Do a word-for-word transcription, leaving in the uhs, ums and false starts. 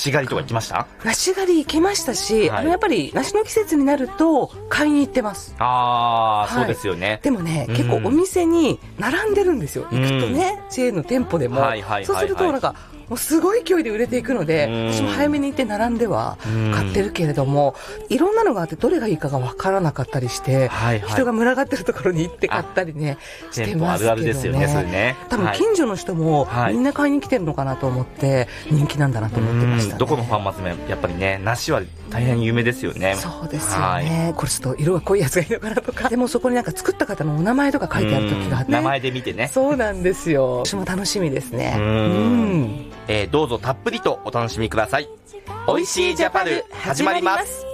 梨狩りとか行きました？ 梨狩り行きましたし、はい、あのやっぱり梨の季節になると買いに行ってます。 ああ、はい、そうですよね。 でもね、結構お店に並んでるんですよ。行くとね、チェーンの店舗でも、はいはいはいはい、そうするとなんかもうすごい勢いで売れていくので、私も早めに行って並んでは買ってるけれども、いろんなのがあってどれがいいかが分からなかったりして、はいはい、人が群がってるところに行って買ったりねしてますけどね。あるあるですよね、それね。多分近所の人もみんな買いに来てるのかなと思って人気なんだなと思ってましたね。 どこのファンマーズもやっぱりね、梨は大変有名ですよね。 そうですよね、はい、これちょっと色が濃いやつがいいのかなとか、でもそこになんか作った方のお名前とか書いてある時があって、 名前で見てね。 そうなんですよ。私も楽しみですね。うん、 えー、どうぞたっぷりとお楽しみください。おいしいジャパル始まります。